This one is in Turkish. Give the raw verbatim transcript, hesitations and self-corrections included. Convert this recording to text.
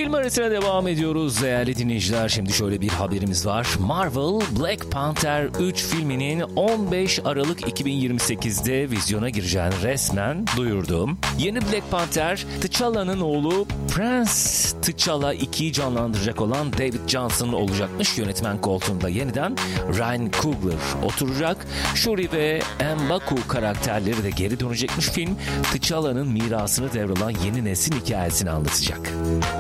Film arasına devam ediyoruz değerli dinleyiciler. Şimdi şöyle bir haberimiz var. Marvel Black Panther üç filminin on beş Aralık iki bin yirmi sekizde vizyona gireceğini resmen duyurdu. Yeni Black Panther, T'Challa'nın oğlu Prince T'Challa ikiyi canlandıracak olan David Johnson olacakmış. Yönetmen koltuğunda yeniden Ryan Coogler oturacak. Shuri ve M'Baku karakterleri de geri dönecekmiş. Film, T'Challa'nın mirasını devralan yeni neslin hikayesini anlatacak.